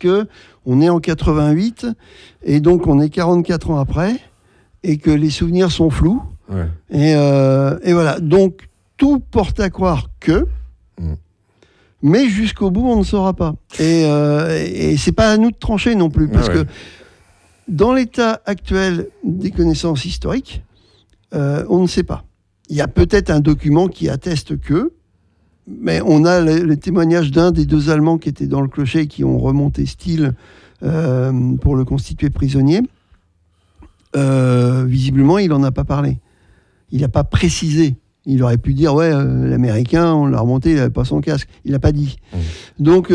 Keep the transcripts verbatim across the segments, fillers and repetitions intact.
que on est en quatre-vingt-huit et donc on est quarante-quatre ans après et que les souvenirs sont flous. Ouais. Et, euh, et voilà. Donc tout porte à croire que, mm. mais jusqu'au bout on ne saura pas. Et, euh, et c'est pas à nous de trancher non plus, parce ouais, ouais. que dans l'état actuel des connaissances historiques, euh, on ne sait pas. Il y a peut-être un document qui atteste que, mais on a le, le témoignage d'un des deux Allemands qui étaient dans le clocher et qui ont remonté Steele euh, pour le constituer prisonnier. Euh, visiblement, il n'en a pas parlé. Il n'a pas précisé. Il aurait pu dire, ouais, euh, l'Américain, on l'a remonté, il n'avait pas son casque. Il n'a pas dit. Mmh. Donc,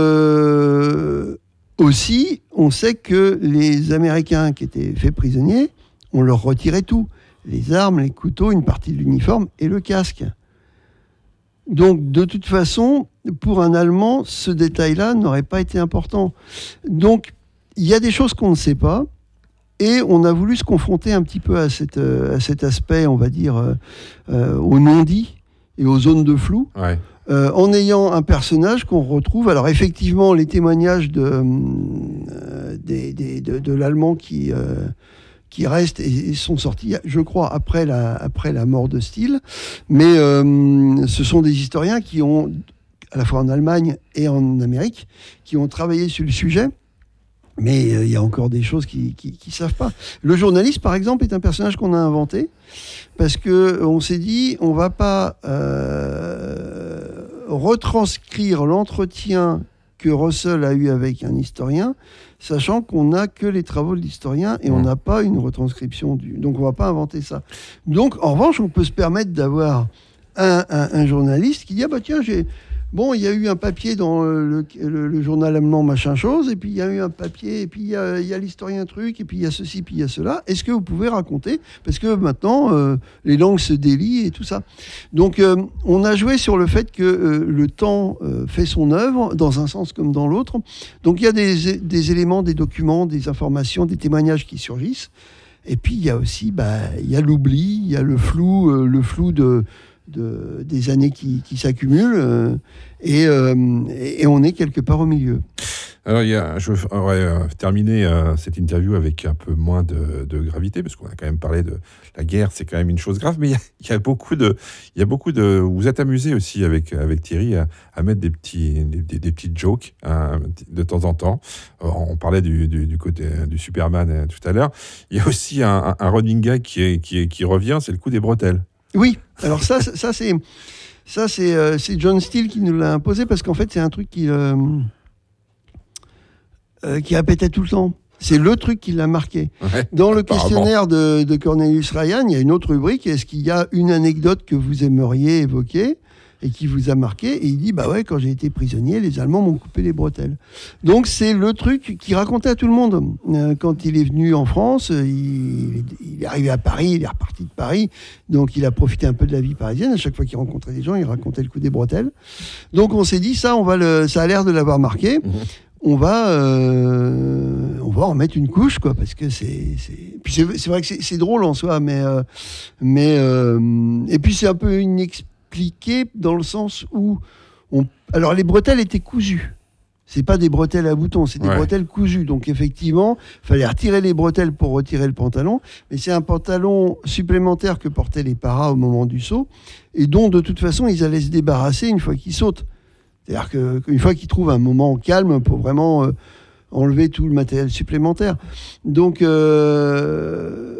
euh, aussi, on sait que les Américains qui étaient faits prisonniers, on leur retirait tout. Les armes, les couteaux, une partie de l'uniforme et le casque. Donc, de toute façon, pour un Allemand, ce détail-là n'aurait pas été important. Donc, il y a des choses qu'on ne sait pas, et on a voulu se confronter un petit peu à, cette, à cet aspect, on va dire, euh, euh, au non-dit et aux zones de flou, ouais. euh, en ayant un personnage qu'on retrouve. Alors, effectivement, les témoignages de, euh, des, des, de, de l'Allemand qui... Euh, qui restent et sont sortis, je crois, après la, après la mort de Steele. Mais euh, ce sont des historiens qui ont, à la fois en Allemagne et en Amérique, qui ont travaillé sur le sujet. Mais il euh, y a encore des choses qu'ils ne savent pas. Le journaliste, par exemple, est un personnage qu'on a inventé parce qu'on s'est dit, on ne va pas euh, retranscrire l'entretien que Russell a eu avec un historien, sachant qu'on n'a que les travaux de l'historien et on n'a pas une retranscription du... Donc, on ne va pas inventer ça. Donc, en revanche, on peut se permettre d'avoir un, un, un journaliste qui dit « Ah bah tiens, j'ai... Bon, il y a eu un papier dans le, le, le journal allemand, machin chose, et puis il y a eu un papier, et puis il y a, il y a l'historien truc, et puis il y a ceci, puis il y a cela. Est-ce que vous pouvez raconter ? Parce que maintenant, euh, les langues se délient et tout ça. » Donc, euh, on a joué sur le fait que euh, le temps euh, fait son œuvre, dans un sens comme dans l'autre. Donc, il y a des, des éléments, des documents, des informations, des témoignages qui surgissent. Et puis, il y a aussi, bah, il y a l'oubli, il y a le flou, euh, le flou de... De, des années qui, qui s'accumulent euh, et, euh, et on est quelque part au milieu. Alors, il y a, je voudrais euh, terminer euh, cette interview avec un peu moins de, de gravité, parce qu'on a quand même parlé de la guerre, c'est quand même une chose grave, mais il y a, il y a beaucoup de... Il y a beaucoup de vous vous êtes amusé aussi avec, avec Thierry à, à mettre des petits, des, des, des petites jokes hein, de temps en temps. On parlait du, du, du côté du Superman euh, tout à l'heure. Il y a aussi un, un running gag qui, est, qui, est, qui revient, c'est le coup des bretelles. Oui, alors ça, ça c'est ça c'est euh, c'est John Steele qui nous l'a imposé parce qu'en fait c'est un truc qui euh, euh, qui répétait tout le temps. C'est le truc qui l'a marqué. Ouais, dans le questionnaire de, de Cornelius Ryan, il y a une autre rubrique. Est-ce qu'il y a une anecdote que vous aimeriez évoquer et qui vous a marqué ? Et il dit, bah ouais, quand j'ai été prisonnier, les Allemands m'ont coupé les bretelles. Donc c'est le truc qu'il racontait à tout le monde. Euh, quand il est venu en France, il, il est arrivé à Paris, il est reparti de Paris, donc il a profité un peu de la vie parisienne. À chaque fois qu'il rencontrait des gens, il racontait le coup des bretelles. Donc on s'est dit, ça, on va le, ça a l'air de l'avoir marqué. Mmh. On va, euh, on va en mettre une couche, quoi, parce que c'est, c'est... Puis c'est, c'est vrai que c'est, c'est drôle en soi, mais, euh, mais euh... et puis c'est un peu inexpliqué dans le sens où on... alors les bretelles étaient cousues, c'est pas des bretelles à boutons, c'est des ouais. bretelles cousues, donc effectivement il fallait retirer les bretelles pour retirer le pantalon, mais c'est un pantalon supplémentaire que portaient les paras au moment du saut et dont de toute façon ils allaient se débarrasser une fois qu'ils sautent, c'est-à-dire que, qu'une fois qu'ils trouvent un moment calme pour vraiment euh, enlever tout le matériel supplémentaire. Donc euh,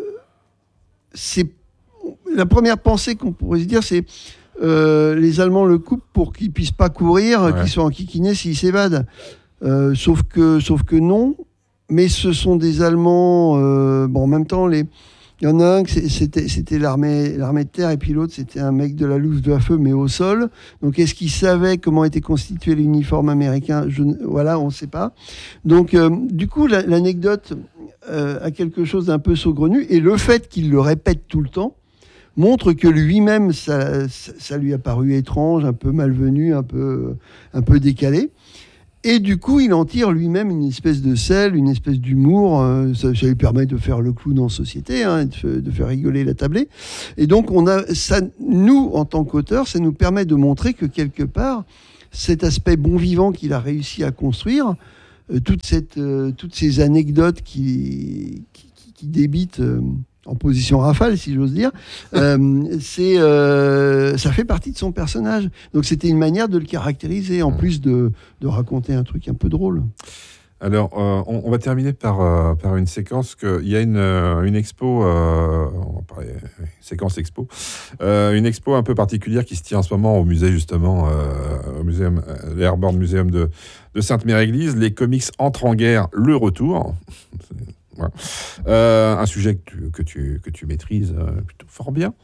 c'est la première pensée qu'on pourrait se dire, c'est Euh, les Allemands le coupent pour qu'ils puissent pas courir, ouais. qu'ils soient en kikiné s'ils s'évadent. Euh, sauf que, sauf que non. Mais ce sont des Allemands. Euh, bon, en même temps, les. Il y en a un c'était, c'était l'armée, l'armée de terre, et puis l'autre c'était un mec de la Luftwaffe, mais au sol. Donc, est-ce qu'ils savaient comment était constitué l'uniforme américain ? Je, voilà, on ne sait pas. Donc, euh, du coup, la, l'anecdote euh, a quelque chose d'un peu saugrenu, et le fait qu'il le répète tout le temps montre que lui-même, ça, ça lui a paru étrange, un peu malvenu, un peu, un peu décalé. Et du coup, il en tire lui-même une espèce de sel, une espèce d'humour. Euh, ça, ça lui permet de faire le clown en société, hein, de, de faire rigoler la tablée. Et donc, on a, ça, nous, en tant qu'auteurs, ça nous permet de montrer que quelque part, cet aspect bon vivant qu'il a réussi à construire, euh, toute cette, euh, toutes ces anecdotes qui, qui, qui débitent euh, en position rafale, si j'ose dire, euh, c'est, euh, ça fait partie de son personnage. Donc c'était une manière de le caractériser, en plus de, de raconter un truc un peu drôle. Alors, euh, on, on va terminer par, euh, par une séquence. Que, il y a une, euh, une expo, euh, on va parler, une séquence expo, euh, une expo un peu particulière qui se tient en ce moment au musée, justement, euh, au muséum, euh, l'Airborne Museum de, de Sainte-Mère-Église. Les comics entrent en guerre, le retour. Voilà. Euh, un sujet que tu, que tu, que tu maîtrises euh, plutôt fort bien.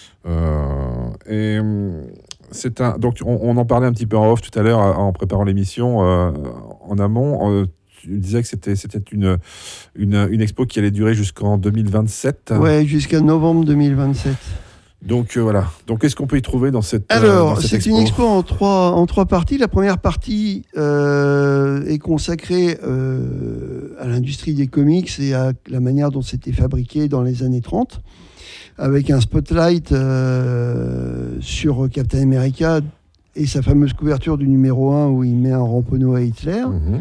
Euh, et c'est un, donc, on, on en parlait un petit peu en off tout à l'heure en préparant l'émission, euh, en amont. Euh, Tu disais que c'était, c'était une, une, une expo qui allait durer jusqu'en deux mille vingt-sept. Ouais, jusqu'à novembre deux mille vingt-sept. Donc euh, voilà. Donc qu'est-ce qu'on peut y trouver dans cette Alors, euh, dans cette c'est expo une expo en trois, en trois parties. La première partie euh, est consacrée euh, à l'industrie des comics et à la manière dont c'était fabriqué dans les années trente, avec un spotlight euh, sur Captain America et sa fameuse couverture du numéro un où il met un ramponneau à Hitler. Mmh.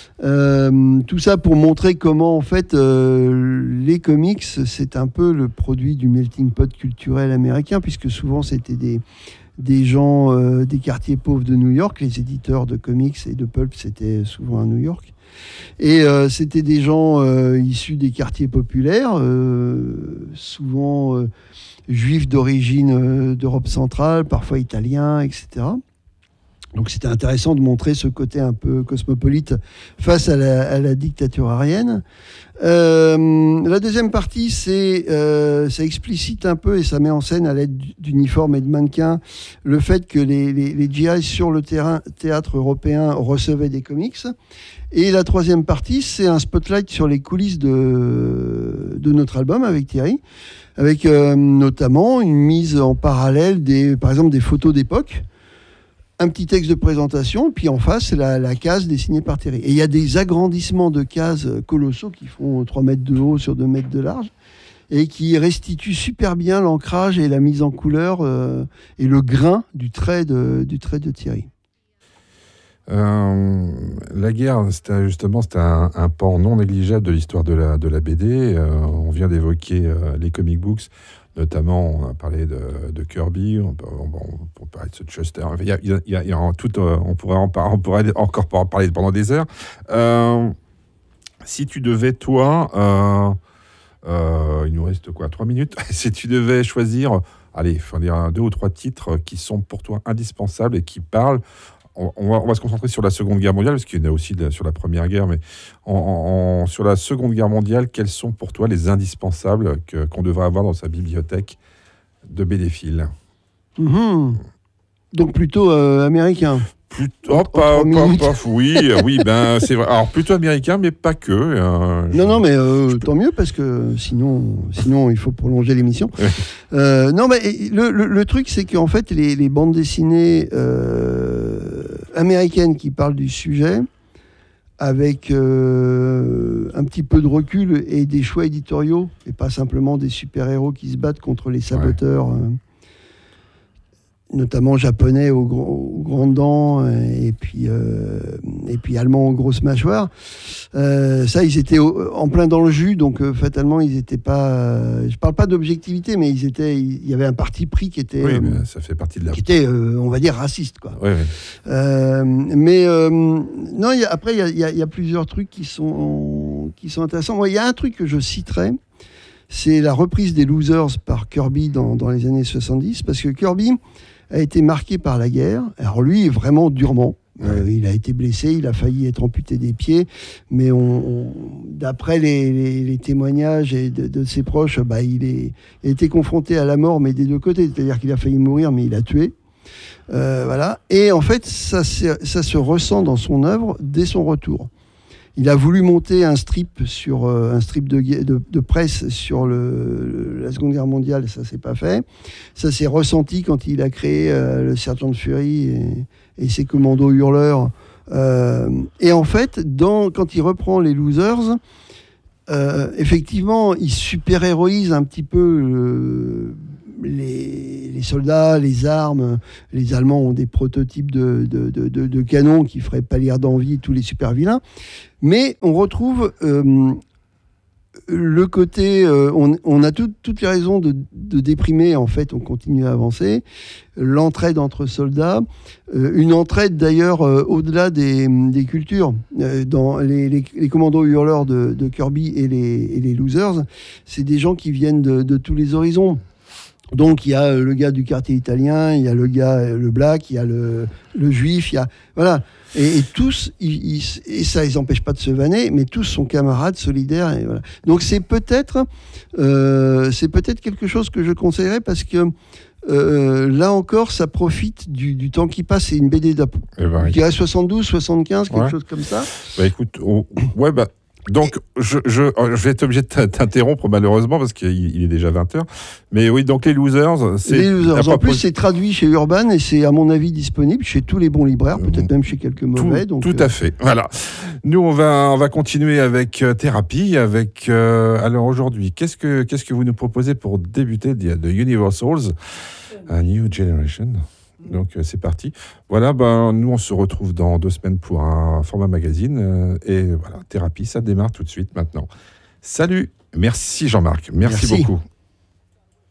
Euh, tout ça pour montrer comment en fait euh, les comics c'est un peu le produit du melting pot culturel américain, puisque souvent c'était des, des gens euh, des quartiers pauvres de New York. Les éditeurs de comics et de pulp c'était souvent à New York, et euh, c'était des gens euh, issus des quartiers populaires, euh, souvent euh, juifs d'origine euh, d'Europe centrale, parfois italiens, et cetera. Donc c'était intéressant de montrer ce côté un peu cosmopolite face à la, à la dictature aryenne. Euh, la deuxième partie, c'est, euh, ça explicite un peu et ça met en scène à l'aide d'uniformes et de mannequins le fait que les, les, les G I sur le terrain, théâtre européen recevaient des comics. Et la troisième partie, c'est un spotlight sur les coulisses de, de notre album avec Thierry, avec euh, notamment une mise en parallèle, des, par exemple, des photos d'époque, un petit texte de présentation, puis en face, c'est la, la case dessinée par Thierry. Et il y a des agrandissements de cases colossaux qui font trois mètres de haut sur deux mètres de large et qui restituent super bien l'ancrage et la mise en couleur euh, et le grain du trait de, du trait de Thierry. Euh, la guerre, c'était justement c'était un, un pan non négligeable de l'histoire de la, de la B D. Euh, on vient d'évoquer euh, les comic books. Notamment, on a parlé de, de Kirby, on peut, on, on peut parler de Chester. Il y a, il y a, il y a en tout, euh, on pourrait, en par, on pourrait encore en parler pendant des heures. Euh, si tu devais, toi, euh, euh, il nous reste quoi, trois minutes. Si tu devais choisir, allez, il faut dire deux ou trois titres qui sont pour toi indispensables et qui parlent. On, on, va, on va se concentrer sur la Seconde Guerre mondiale, parce qu'il y en a aussi de, sur la Première Guerre, mais en, en, sur la Seconde Guerre mondiale, quels sont pour toi les indispensables que, qu'on devrait avoir dans sa bibliothèque de B D Phil? Mmh. Donc plutôt euh, américain. Plutôt, oh, pas, pas, pas, oui, oui, ben c'est vrai. Alors plutôt américain, mais pas que. Euh, non, je, non, mais euh, tant mieux, parce que sinon, sinon il faut prolonger l'émission. Oui. Euh, non, mais le, le, le truc, c'est qu'en fait, les, les bandes dessinées euh, américaines qui parlent du sujet, avec euh, un petit peu de recul et des choix éditoriaux, et pas simplement des super-héros qui se battent contre les saboteurs. Ouais. Euh, notamment japonais aux, aux grandes dents et puis, euh, et puis allemands aux grosses mâchoires. Euh, ça, ils étaient au, en plein dans le jus, donc euh, fatalement, ils n'étaient pas... Euh, je ne parle pas d'objectivité, mais ils étaient, il y avait un parti pris qui était... Oui, euh, mais ça fait partie de la... Qui était, euh, on va dire, raciste, quoi. Oui, oui. Euh, mais euh, non, y a, après, il y a, y, a, y a plusieurs trucs qui sont, qui sont intéressants. Il y a un truc que je citerai, c'est la reprise des Losers par Kirby dans, dans les années soixante-dix, parce que Kirby a été marqué par la guerre. Alors lui, vraiment durement. Euh, il a été blessé, il a failli être amputé des pieds, mais on, on, d'après les, les, les témoignages et de, de ses proches, bah, il, est, il a été confronté à la mort, mais des deux côtés. C'est-à-dire qu'il a failli mourir, mais il a tué. Euh, voilà. Et en fait, ça, ça se ressent dans son œuvre dès son retour. Il a voulu monter un strip, sur, euh, un strip de, de, de presse sur le, le, la Seconde Guerre mondiale, ça s'est pas fait. Ça s'est ressenti quand il a créé euh, le Sergent Fury et, et ses commandos hurleurs. Euh, et en fait, dans, quand il reprend les Losers, euh, effectivement, il super-héroïse un petit peu le, les, les soldats, les armes, les Allemands ont des prototypes de, de, de, de, de canons qui feraient pâlir d'envie tous les super vilains. Mais on retrouve euh, le côté, euh, on, on a tout, toutes les raisons de, de déprimer, en fait, on continue à avancer. L'entraide entre soldats, euh, une entraide d'ailleurs euh, au-delà des, des cultures. Euh, dans les, les, les commandos hurleurs de, de Kirby et les, et les Losers, c'est des gens qui viennent de, de tous les horizons. Donc il y a le gars du quartier italien, il y a le gars, le black, il y a le, le juif, il y a... Voilà. Et, et tous, ils, ils, et ça ne les empêche pas de se vanner, mais tous sont camarades, solidaires. Et voilà. Donc c'est peut-être, euh, c'est peut-être quelque chose que je conseillerais parce que euh, là encore, ça profite du, du temps qui passe. C'est une B D d'ap- eh ben, qui a soixante-douze, soixante-quinze, quelque ouais. chose comme ça. Bah écoute, on, ouais, bah. Donc, je, je, je vais être obligé de t'interrompre malheureusement parce qu'il il est déjà vingt heures. Mais oui, donc les Losers, c'est... Les Losers. En plus, c'est traduit chez Urban et c'est, à mon avis, disponible chez tous les bons libraires, peut-être même chez quelques mauvais. Tout, donc, tout euh... à fait. Voilà. Nous, on va, on va continuer avec euh, Thérapie. Avec, euh, alors aujourd'hui, qu'est-ce que, qu'est-ce que vous nous proposez pour débuter de Universals, A New Generation? Donc euh, c'est parti. Voilà, ben, nous on se retrouve dans deux semaines pour un format magazine. Euh, et voilà, Thérapie, ça démarre tout de suite maintenant. Salut, merci Jean-Marc, merci, merci. beaucoup.